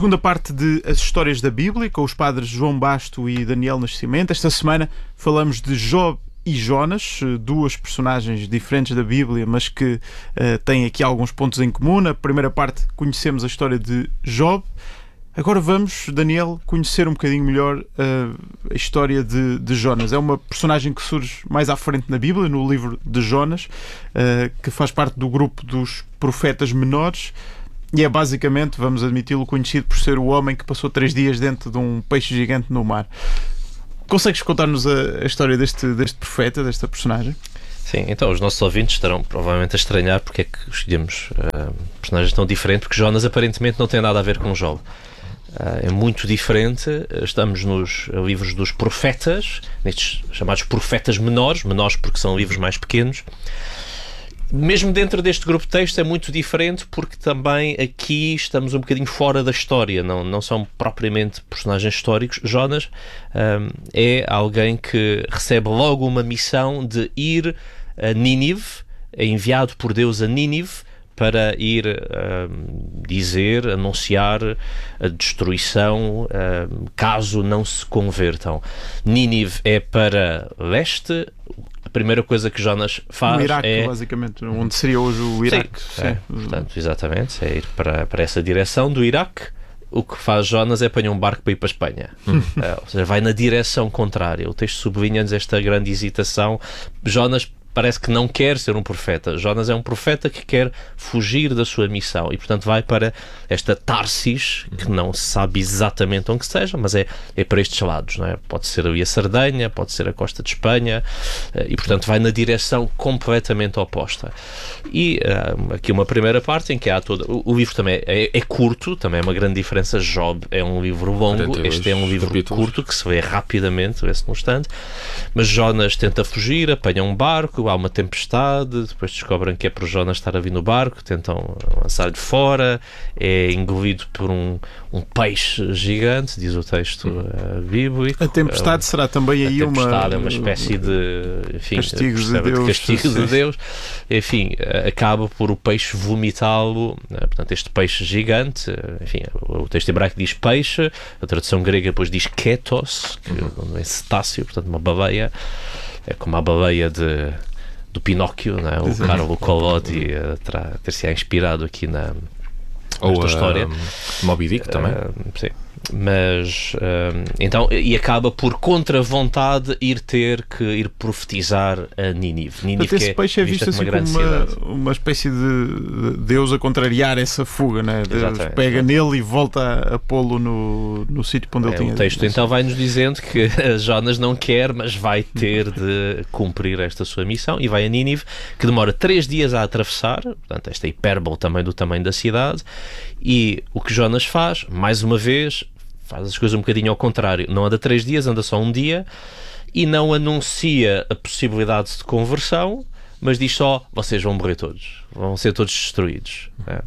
segunda parte de As Histórias da Bíblia, com os padres João Basto e Daniel Nascimento. Esta semana falamos de Job e Jonas, duas personagens diferentes da Bíblia, mas que têm aqui alguns pontos em comum. Na primeira parte conhecemos a história de Job. Agora vamos, Daniel, conhecer um bocadinho melhor a história de Jonas. É uma personagem que surge mais à frente na Bíblia, no livro de Jonas, que faz parte do grupo dos profetas menores e é basicamente, vamos admiti-lo, conhecido por ser o homem que passou 3 dias dentro de um peixe gigante no mar. Consegues contar-nos a história deste profeta, desta personagem? Sim, então os nossos ouvintes estarão provavelmente a estranhar porque é que escolhemos personagens tão diferentes, porque Jonas aparentemente não tem nada a ver com Job. É muito diferente. Estamos nos livros dos profetas, nestes chamados profetas menores porque são livros mais pequenos. Mesmo dentro deste grupo de texto é muito diferente porque também aqui estamos um bocadinho fora da história, não são propriamente personagens históricos. Jonas é alguém que recebe logo uma missão de ir a Nínive, é enviado por Deus a Nínive para ir anunciar a destruição caso não se convertam. Nínive é para leste. A primeira coisa que Jonas faz o Iraque, basicamente, onde seria hoje o Iraque. Sim. Portanto, exatamente, é ir para essa direção do Iraque. O que faz Jonas é apanhar um barco para ir para a Espanha. Ou seja, vai na direção contrária. O texto sublinha-nos esta grande hesitação. Jonas parece que não quer ser um profeta. Jonas é um profeta que quer fugir da sua missão e, portanto, vai para esta Tarsis, que não se sabe exatamente onde seja, mas é para estes lados, não é? Pode ser ali a Sardenha, pode ser a costa de Espanha, e, portanto, vai na direção completamente oposta. E aqui uma primeira parte em que há toda... O livro também é curto, também é uma grande diferença. Job é um livro longo, este é um livro curto, que se vê rapidamente, vê-se no instante, mas Jonas tenta fugir, apanha um barco, há uma tempestade, depois descobrem que é por Jonas estar a vir no barco, tentam lançar-lhe fora, é engolido por um peixe gigante, diz o texto bíblico. A tempestade será também aí uma... A tempestade é uma espécie de... Enfim, castigo de Deus. Castigo de Deus. Enfim, acaba por o peixe vomitá-lo, portanto, este peixe gigante, enfim, o texto hebraico diz peixe, a tradução grega depois diz ketos, que não é cetáceo, portanto, uma baleia, é como a baleia do Pinóquio, não é? O Carlo Collodi ter-se inspirado aqui nesta história. Moby Dick também. Sim. Mas então, e acaba por contra vontade ir profetizar a Nínive. Nínive, esse peixe é visto assim como uma espécie de Deus a contrariar essa fuga, né? Deus pega nele e volta a pô-lo no sítio onde ele tinha. O texto então vai-nos dizendo que Jonas não quer, mas vai ter de cumprir esta sua missão e vai a Nínive, que demora 3 dias a atravessar, portanto esta hipérbole também do tamanho da cidade. E o que Jonas faz, mais uma vez, faz as coisas um bocadinho ao contrário. Não anda 3 dias, anda só 1 dia e não anuncia a possibilidade de conversão, mas diz só, vocês vão morrer todos. Vão ser todos destruídos.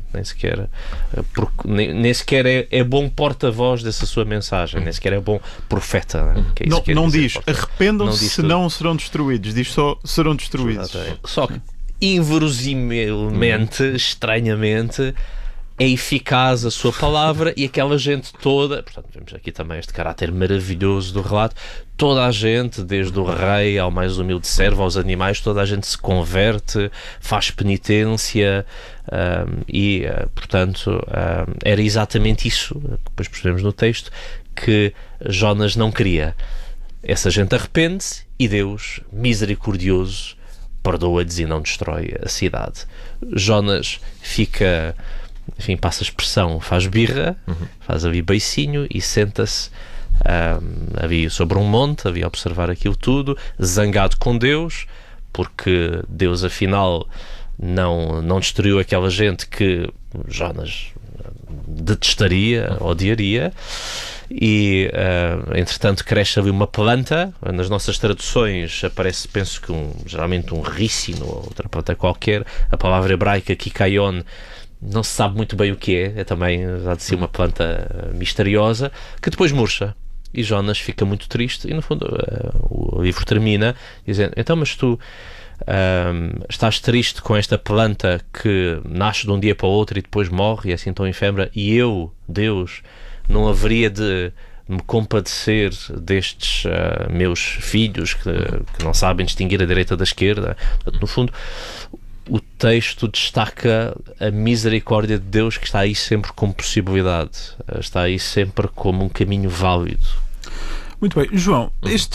Nem sequer é bom porta-voz dessa sua mensagem. Nem sequer é bom profeta. Que é isso não diz, arrependam-se, senão serão destruídos. Diz só, serão destruídos. Só que, inverosimilmente, estranhamente, é eficaz a sua palavra e aquela gente toda, portanto vemos aqui também este caráter maravilhoso do relato, toda a gente, desde o rei ao mais humilde servo, aos animais, toda a gente se converte, faz penitência portanto era exatamente isso, depois percebemos no texto, que Jonas não queria. Essa gente arrepende-se e Deus, misericordioso, perdoa-lhes e não destrói a cidade. Jonas fica... Enfim, passa a expressão, faz birra, faz ali beicinho e senta-se ali sobre um monte, ali a observar aquilo tudo, zangado com Deus, porque Deus afinal não destruiu aquela gente que Jonas detestaria, odiaria. E entretanto cresce ali uma planta. Nas nossas traduções aparece, penso que geralmente um rícino ou outra planta qualquer. A palavra hebraica kikaion não se sabe muito bem o que é também, há de ser uma planta misteriosa, que depois murcha. E Jonas fica muito triste e, no fundo, o livro termina dizendo, então, mas tu Estás triste com esta planta que nasce de um dia para o outro e depois morre e é assim tão efêmera, e eu, Deus, não haveria de me compadecer destes meus filhos que não sabem distinguir a direita da esquerda. Portanto, no fundo, o texto destaca a misericórdia de Deus, que está aí sempre como possibilidade, está aí sempre como um caminho válido. Muito bem, João,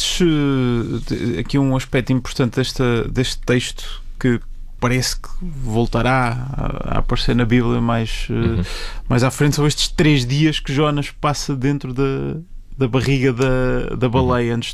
aqui um aspecto importante deste texto que parece que voltará a aparecer na Bíblia mais à frente, são estes 3 dias que Jonas passa dentro da barriga da baleia antes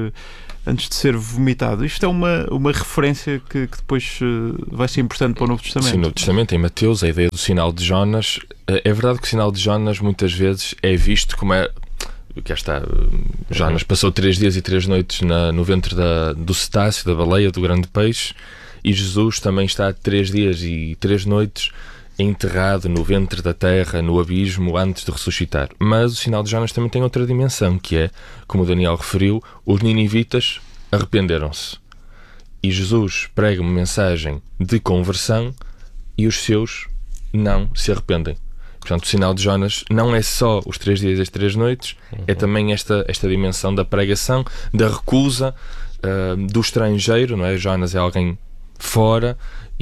de ser vomitado. Isto é uma referência que depois vai ser importante para o Novo Testamento. Sim, no Novo Testamento, em Mateus, a ideia do sinal de Jonas. É verdade que o sinal de Jonas muitas vezes é visto como cá está, Jonas passou 3 dias e 3 noites no ventre do cetáceo, da baleia, do grande peixe, e Jesus também está 3 dias e 3 noites enterrado no ventre da terra, no abismo, antes de ressuscitar. Mas o sinal de Jonas também tem outra dimensão, que é, como o Daniel referiu, os ninivitas arrependeram-se. E Jesus prega uma mensagem de conversão e os seus não se arrependem. Portanto, o sinal de Jonas não é só os 3 dias e as 3 noites, é também esta dimensão da pregação, da recusa do estrangeiro, não é? Jonas é alguém fora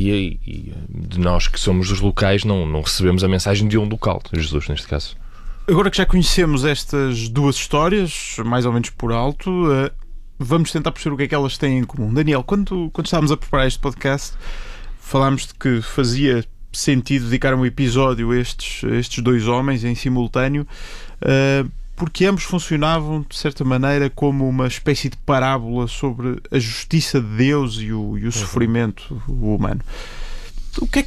e de nós que somos os locais não recebemos a mensagem de um local, de Jesus neste caso. Agora que já conhecemos estas 2 histórias, mais ou menos por alto, vamos tentar perceber o que é que elas têm em comum. Daniel, quando estávamos a preparar este podcast, falámos de que fazia sentido dedicar um episódio a estes 2 homens em simultâneo, porque ambos funcionavam de certa maneira como uma espécie de parábola sobre a justiça de Deus e o sofrimento humano. O que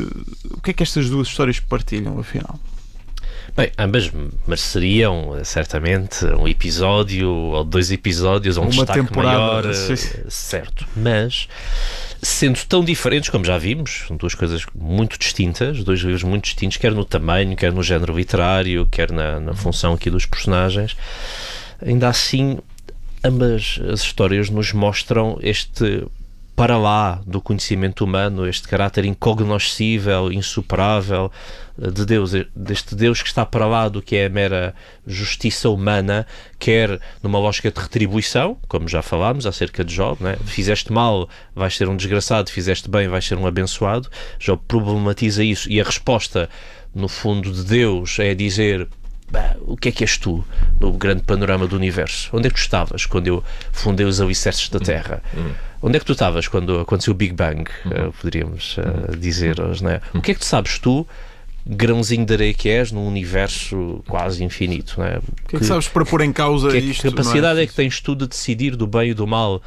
é que estas 2 histórias partilham, afinal? Bem, ambas mereceriam certamente um episódio ou 2 episódios ou um destaque maior, certo, mas sendo tão diferentes, como já vimos, são 2 coisas muito distintas, 2 livros muito distintos, quer no tamanho, quer no género literário, quer na função aqui dos personagens, ainda assim ambas as histórias nos mostram este para lá do conhecimento humano, este caráter incognoscível, insuperável de Deus, deste Deus que está para lá do que é a mera justiça humana, quer numa lógica de retribuição, como já falámos acerca de Job, né? Fizeste mal, vais ser um desgraçado, fizeste bem, vais ser um abençoado. Job problematiza isso e a resposta, no fundo, de Deus é dizer: o que és tu no grande panorama do universo? Onde é que tu estavas quando eu fundei os alicerces da Terra? Onde é que tu estavas quando aconteceu o Big Bang? Poderíamos dizer hoje, não é? O que é que tu sabes tu, grãozinho de areia que és, num universo quase infinito? Não é? O que é que sabes para pôr em causa isto? Que capacidade é que tens tu de decidir do bem e do mal?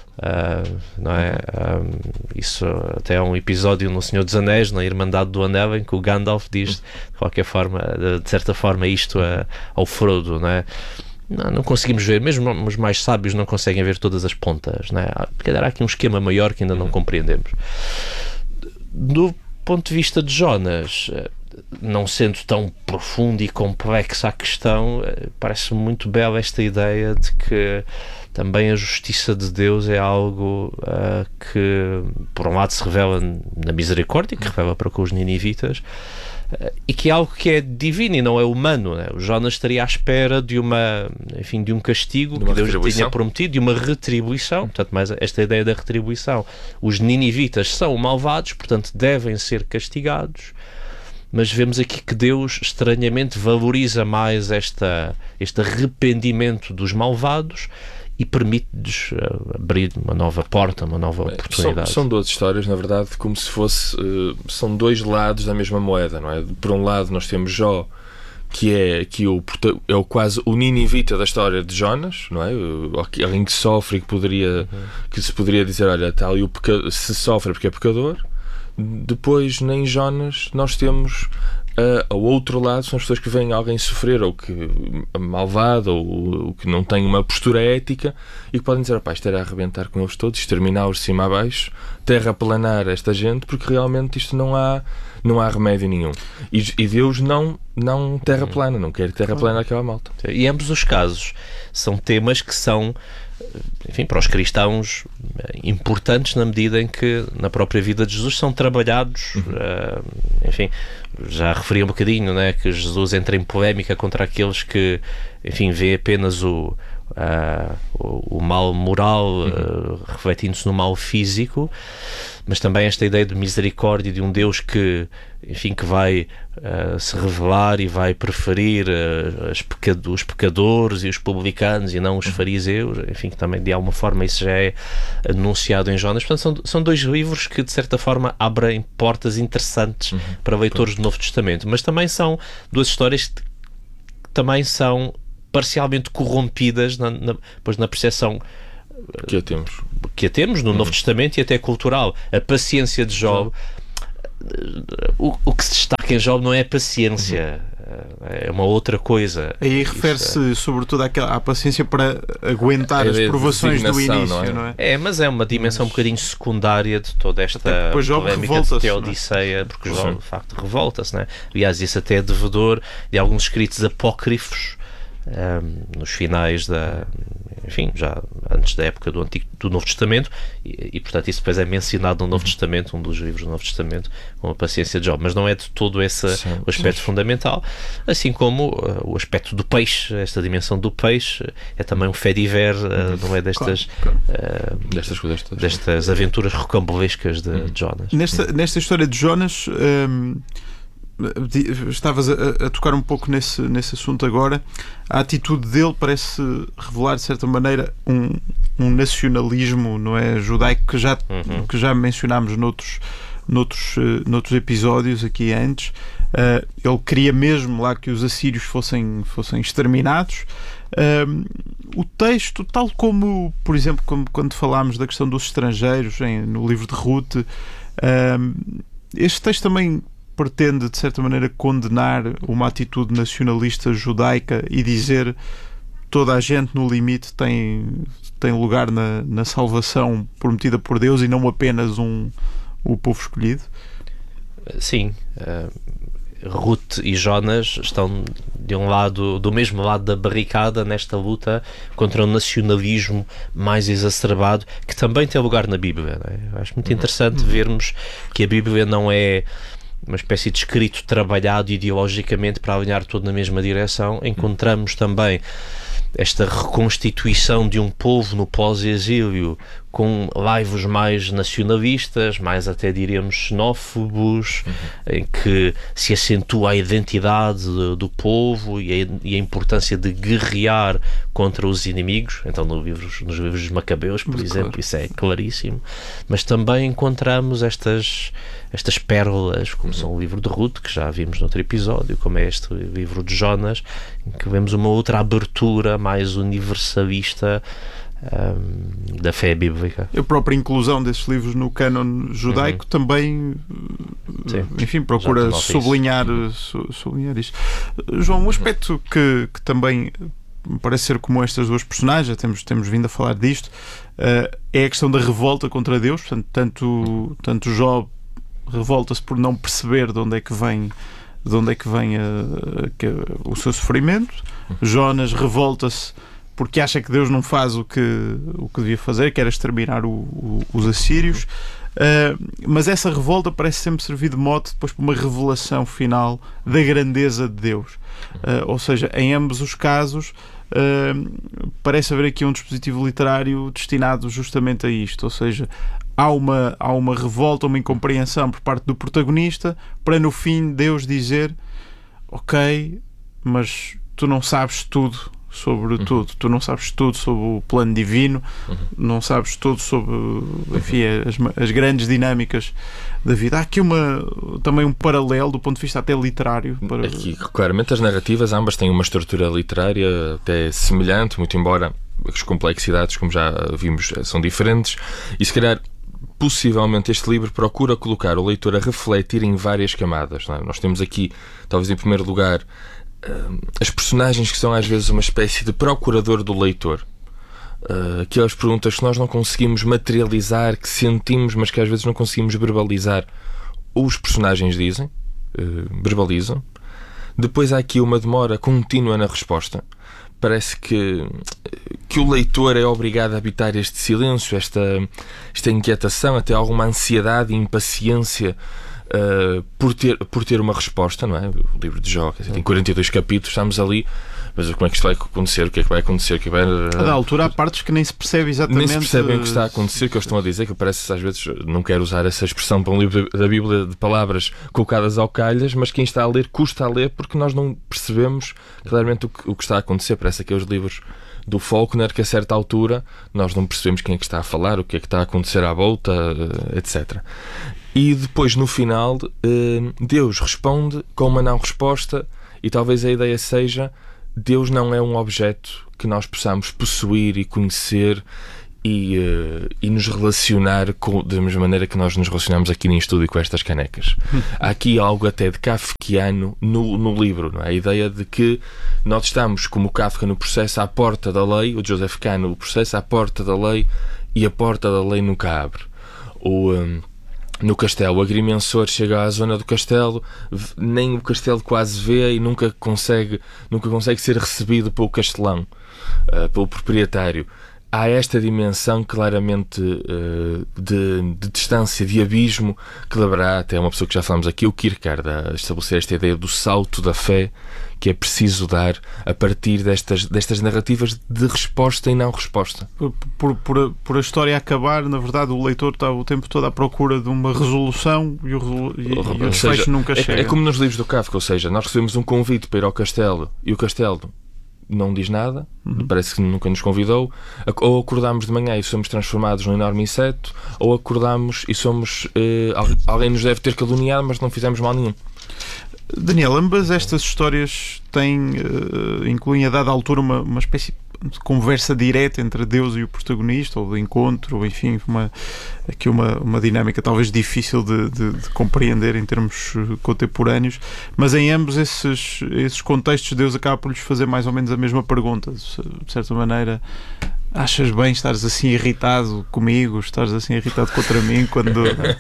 Não é? Isso até é um episódio no Senhor dos Anéis, na Irmandade do Anel, em que o Gandalf diz de qualquer forma, de certa forma, isto ao Frodo, não é? Não conseguimos ver, mesmo os mais sábios não conseguem ver todas as pontas, não é? Porque há aqui um esquema maior que ainda não compreendemos. Do ponto de vista de Jonas, não sendo tão profunda e complexa a questão, parece-me muito bela esta ideia de que também a justiça de Deus é algo que, por um lado, se revela na misericórdia, que revela para com os ninivitas, e que é algo que é divino e não é humano, né? O Jonas estaria à espera de de um castigo que Deus tinha prometido, de uma retribuição, portanto, mais esta ideia da retribuição. Os ninivitas são malvados, portanto, devem ser castigados, mas vemos aqui que Deus estranhamente valoriza mais este arrependimento dos malvados e permite-nos abrir uma nova porta, uma nova oportunidade. São 2 histórias, na verdade, como se fosse... são 2 lados da mesma moeda, não é? Por um lado nós temos Jó, que é quase o ninivita da história de Jonas, não é? Alguém que sofre e que se poderia dizer, olha, tal, se sofre porque é pecador. Depois, nem Jonas, nós temos... ao outro lado são as pessoas que veem alguém sofrer, ou que malvado, ou que não tem uma postura ética, e que podem dizer: isto era arrebentar com eles todos, exterminá-los de cima a baixo, terraplanar esta gente, porque realmente isto não há não há remédio nenhum. E Deus não terra plana, não quer terra plana àquela malta. E ambos os casos são temas que são, enfim, para os cristãos importantes na medida em que na própria vida de Jesus são trabalhados. Enfim, já referi um bocadinho, né, que Jesus entra em polémica contra aqueles que, enfim, vê apenas o mal moral refletindo-se no mal físico, mas também esta ideia de misericórdia de um Deus que, enfim, que vai se revelar e vai preferir os pecadores e os publicanos e não os fariseus, enfim, que também de alguma forma isso já é anunciado em Jonas. Portanto, são dois livros que de certa forma abrem portas interessantes para leitores do Novo Testamento, mas também são duas histórias que também são parcialmente corrompidas na percepção que a temos no Novo Testamento e até cultural. A paciência de Job, o que se destaca em Job não é a paciência, é uma outra coisa. Aí refere-se sobretudo à paciência para aguentar as provações do início, não é? Mas é uma dimensão um bocadinho secundária de toda esta polémica de Teodiceia, porque Job de facto revolta-se, não é? Aliás, isso até é devedor de alguns escritos apócrifos nos finais enfim, já antes da época do Novo Testamento, e portanto isso depois é mencionado no Novo Testamento, um dos livros do Novo Testamento, com a paciência de Job, mas não é de todo esse o aspecto fundamental, assim como o aspecto do peixe, esta dimensão do peixe é também um fait divers, não é destas aventuras rocambolescas de Jonas. Nesta história de Jonas, estavas a tocar um pouco nesse assunto agora. A atitude dele parece revelar de certa maneira um nacionalismo, não é, judaico, que já mencionámos noutros episódios aqui antes. Ele queria mesmo lá que os assírios fossem exterminados. O texto, tal como, por exemplo, quando falámos da questão dos estrangeiros no livro de Ruth, este texto também pretende, de certa maneira, condenar uma atitude nacionalista judaica e dizer toda a gente, no limite, tem lugar na salvação prometida por Deus e não apenas o povo escolhido? Sim. Ruth e Jonas estão do mesmo lado da barricada nesta luta contra o nacionalismo mais exacerbado, que também tem lugar na Bíblia, não é? Eu acho muito interessante vermos que a Bíblia não é uma espécie de escrito trabalhado ideologicamente para alinhar tudo na mesma direção. Encontramos também esta reconstituição de um povo no pós-exílio com laivos mais nacionalistas, mais até diríamos xenófobos, em que se acentua a identidade do povo e a importância de guerrear contra os inimigos. Então nos livros dos Macabeus, por exemplo, isso é claríssimo. Mas também encontramos estas pérolas, como são o livro de Ruth, que já vimos noutro episódio, como é este livro de Jonas, em que vemos uma outra abertura mais universalista da fé bíblica. A própria inclusão desses livros no cânon judaico também, enfim, procura sublinhar isso. João, um aspecto que também me parece ser comum a estas duas personagens, temos vindo a falar disto, é a questão da revolta contra Deus. Portanto, tanto Job revolta-se por não perceber de onde é que vem o seu sofrimento. Jonas revolta-se porque acha que Deus não faz o que devia fazer, que era exterminar os assírios. Mas essa revolta parece sempre servir de mote depois para uma revelação final da grandeza de Deus. Ou seja, em ambos os casos parece haver aqui um dispositivo literário destinado justamente a isto. Ou seja, há uma revolta, uma incompreensão por parte do protagonista, para no fim Deus dizer: ok, mas tu não sabes tudo sobre tudo, tu não sabes tudo sobre o plano divino, não sabes tudo sobre, enfim, as grandes dinâmicas da vida. Há aqui também um paralelo do ponto de vista até literário. Aqui, claramente, as narrativas ambas têm uma estrutura literária até semelhante, muito embora as complexidades, como já vimos, são diferentes, e se calhar possivelmente este livro procura colocar o leitor a refletir em várias camadas, não é? Nós temos aqui, talvez em primeiro lugar, as personagens que são às vezes uma espécie de procurador do leitor, aquelas perguntas que nós não conseguimos materializar, que sentimos, mas que às vezes não conseguimos verbalizar. os personagens dizem, verbalizam. Depois há aqui uma demora contínua na resposta. Parece que o leitor é obrigado a habitar este silêncio, esta inquietação, até alguma ansiedade e impaciência por ter uma resposta, não é? O livro de Jó, quer dizer, tem 42 capítulos, estamos ali, mas como é que isto vai acontecer? O que é que vai acontecer? A da altura há partes que nem se percebe exatamente. Nem se percebem o que está a acontecer, que eles estão a dizer, que parece, às vezes, não quero usar essa expressão para um livro da Bíblia de palavras colocadas ao calhas, mas quem está a ler custa a ler porque nós não percebemos claramente o que está a acontecer. Parece aqueles livros do Faulkner que a certa altura nós não percebemos quem é que está a falar, o que é que está a acontecer à volta, etc. E depois, no final, Deus responde com uma não-resposta, e talvez a ideia seja: Deus não é um objeto que nós possamos possuir e conhecer e nos relacionar da mesma maneira que nós nos relacionamos aqui em estúdio com estas canecas. Há aqui algo até de kafkiano no livro, não é? A ideia de que nós estamos, como Kafka no processo, à porta da lei, o Joseph Kahn no processo, à porta da lei, e a porta da lei nunca abre. No castelo, o agrimensor chega à zona do castelo, nem o castelo quase vê e nunca consegue ser recebido pelo castelão, pelo proprietário. Há esta dimensão claramente de distância, de abismo, que levará até uma pessoa que já falamos aqui, o Kierkegaard, a estabelecer esta ideia do salto da fé que é preciso dar a partir destas narrativas de resposta e não resposta. Por a história acabar, na verdade, o leitor está o tempo todo à procura de uma resolução e o desfecho nunca chega. É como nos livros do Kafka, ou seja, nós recebemos um convite para ir ao castelo e o castelo não diz nada, parece que nunca nos convidou, ou acordamos de manhã e somos transformados num enorme inseto, ou acordamos e somos alguém nos deve ter caluniado, mas não fizemos mal nenhum. Daniel, ambas estas histórias incluem a dada altura uma espécie de conversa direta entre Deus e o protagonista, ou de encontro, ou enfim, aqui uma dinâmica talvez difícil de compreender em termos contemporâneos, mas em ambos esses contextos Deus acaba por lhes fazer mais ou menos a mesma pergunta, de certa maneira. Achas bem estares assim irritado comigo, estares assim irritado contra mim quando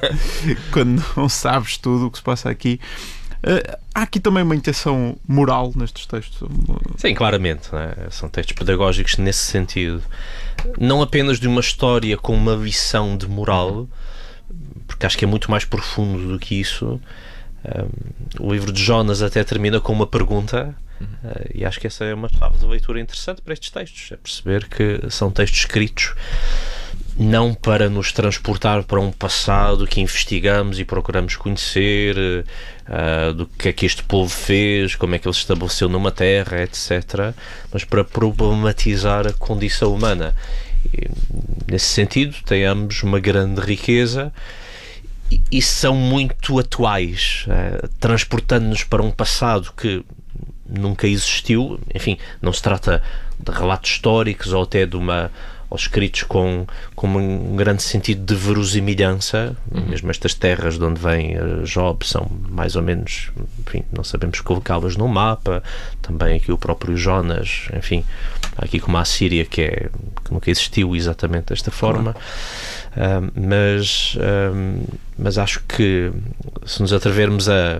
não sabes tudo o que se passa aqui? Há aqui também uma intenção moral nestes textos? Sim, claramente, não é? São textos pedagógicos nesse sentido. Não apenas de uma história com uma lição de moral, porque acho que é muito mais profundo do que isso. O livro de Jonas até termina com uma pergunta, e acho que essa é uma chave de leitura interessante para estes textos. É perceber que são textos escritos não para nos transportar para um passado que investigamos e procuramos conhecer, do que é que este povo fez, como é que ele se estabeleceu numa terra, etc., mas para problematizar a condição humana. E, nesse sentido, tem ambos uma grande riqueza e são muito atuais, transportando-nos para um passado que nunca existiu. Enfim, não se trata de relatos históricos ou até de ou escritos com um grande sentido de verosimilhança. Mesmo estas terras de onde vem Job são mais ou menos, enfim, não sabemos colocá-las no mapa. Também aqui o próprio Jonas, enfim, aqui como a Síria, que nunca existiu exatamente desta forma. Mas acho que se nos atrevermos a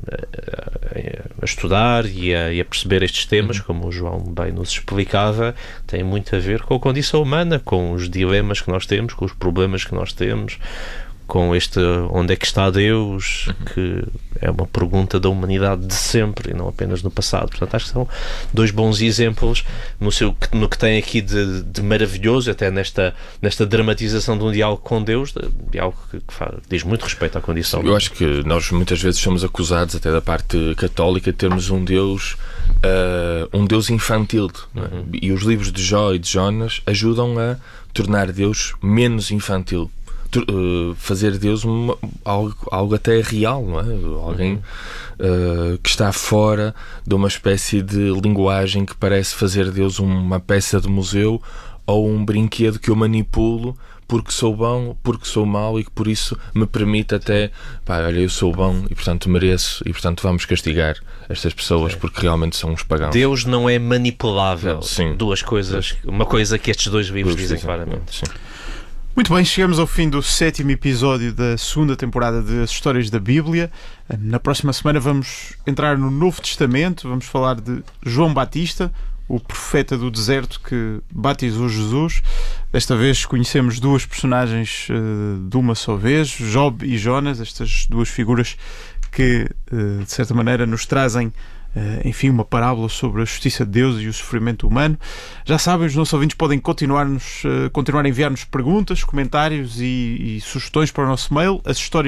estudar e a perceber estes temas, como o João bem nos explicava, tem muito a ver com a condição humana, com os dilemas que nós temos, com os problemas que nós temos, com onde é que está Deus, que é uma pergunta da humanidade de sempre e não apenas no passado. Portanto, acho que são dois bons exemplos no que tem aqui de maravilhoso, até nesta dramatização de um diálogo com Deus, diálogo que diz muito respeito à condição. Eu acho que nós muitas vezes somos acusados, até da parte católica, de termos um Deus infantil, não é? E os livros de Jó e de Jonas ajudam a tornar Deus menos infantil, fazer Deus algo até real, não é? Alguém que está fora de uma espécie de linguagem que parece fazer Deus uma peça de museu ou um brinquedo que eu manipulo porque sou bom, porque sou mau e que por isso me permite até, olha, eu sou bom e portanto mereço e portanto vamos castigar estas pessoas porque realmente são uns pagãos. Deus não é manipulável. Sim. Duas coisas, uma coisa que estes dois livros dizem claramente. Sim. Muito bem, chegamos ao fim do 7º episódio da 2ª temporada de As Histórias da Bíblia. Na próxima semana vamos entrar no Novo Testamento, vamos falar de João Batista, o profeta do deserto que batizou Jesus. Desta vez conhecemos duas personagens de uma só vez, Job e Jonas, estas duas figuras que, de certa maneira, nos trazem uma parábola sobre a justiça de Deus e o sofrimento humano. Já sabem, os nossos ouvintes podem continuar a enviar-nos perguntas, comentários e sugestões para o nosso mail,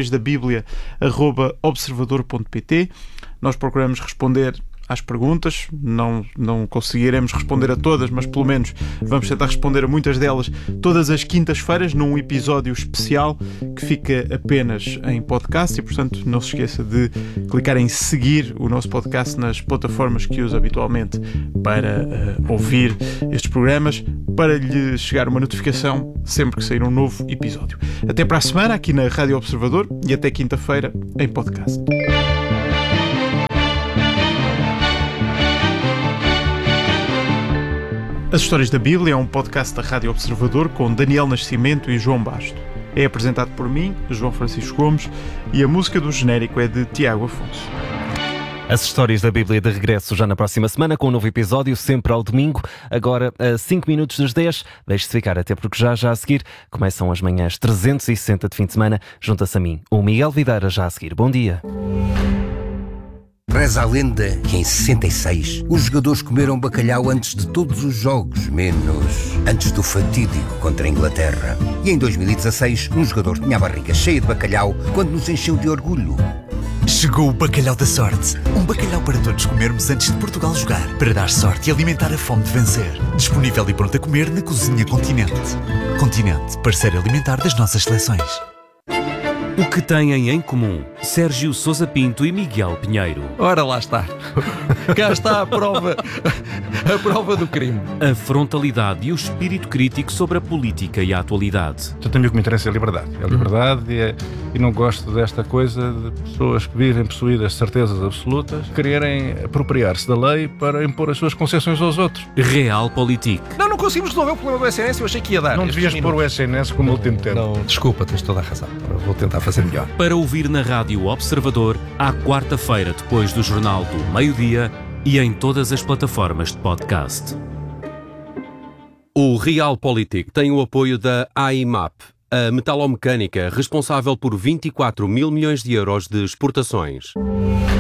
ashistoriasdabiblia@observador.pt. Nós procuramos responder às perguntas, não conseguiremos responder a todas, mas pelo menos vamos tentar responder a muitas delas todas as quintas-feiras num episódio especial que fica apenas em podcast e, portanto, não se esqueça de clicar em seguir o nosso podcast nas plataformas que usa habitualmente para ouvir estes programas, para lhe chegar uma notificação sempre que sair um novo episódio. Até para a semana aqui na Rádio Observador e até quinta-feira em podcast. As Histórias da Bíblia é um podcast da Rádio Observador com Daniel Nascimento e João Basto. É apresentado por mim, João Francisco Gomes, e a música do genérico é de Tiago Afonso. As Histórias da Bíblia de regresso já na próxima semana com um novo episódio, sempre ao domingo, agora a 5 minutos das 10. Deixe-se ficar, até porque já a seguir começam as manhãs 360 de fim de semana. Junta-se a mim, o Miguel Videira, já a seguir. Bom dia. Reza a lenda que em 66 os jogadores comeram bacalhau antes de todos os jogos, menos antes do fatídico contra a Inglaterra. E em 2016 um jogador tinha a barriga cheia de bacalhau quando nos encheu de orgulho. Chegou o Bacalhau da Sorte. Um bacalhau para todos comermos antes de Portugal jogar, para dar sorte e alimentar a fome de vencer. Disponível e pronto a comer na Cozinha Continente. Continente, parceiro alimentar das nossas seleções. O que têm em comum Sérgio Sousa Pinto e Miguel Pinheiro? Ora, lá está. Cá está a prova do crime. A frontalidade e o espírito crítico sobre a política e a atualidade. Portanto, o que me interessa é a liberdade. É a liberdade e não gosto desta coisa de pessoas que vivem possuídas de certezas absolutas, quererem apropriar-se da lei para impor as suas concessões aos outros. Realpolitik. Não conseguimos resolver o problema do SNS, eu achei que ia dar. Não devias pôr o SNS como último tempo. Não, desculpa, tens toda a razão. Vou tentar fazer melhor. Para ouvir na Rádio Observador, à quarta-feira depois do Jornal do Meio-Dia e em todas as plataformas de podcast. O Realpolitik tem o apoio da AIMAP, a metalomecânica responsável por 24 mil milhões de euros de exportações.